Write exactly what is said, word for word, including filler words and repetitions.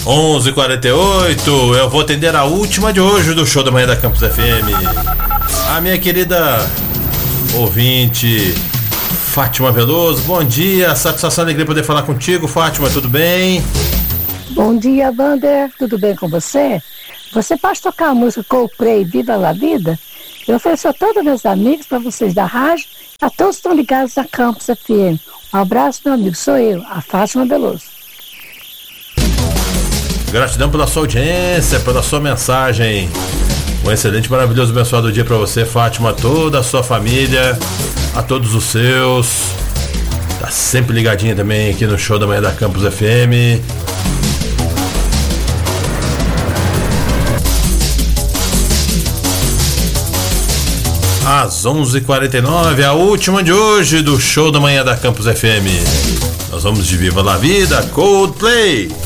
onze e quarenta e oito, eu vou atender a última de hoje do Show da Manhã da Campus F M. A minha querida ouvinte Fátima Veloso, bom dia, satisfação e alegria poder falar contigo, Fátima, tudo bem? Bom dia, Wander, tudo bem com você? Você pode tocar a música Coldplay, Viva la Vida? Eu ofereço a todos meus amigos, para vocês da rádio, a todos que estão ligados na Campus F M. Um abraço, meu amigo, sou eu, a Fátima Veloso. Gratidão pela sua audiência, pela sua mensagem. Um excelente, maravilhoso, abençoado dia para você, Fátima, toda a sua família, a todos os seus. Tá sempre ligadinha também aqui no Show da Manhã da Campus F M. Às onze e quarenta e nove, a última de hoje do Show da Manhã da Campus F M. Nós vamos de Viva la Vida, Coldplay.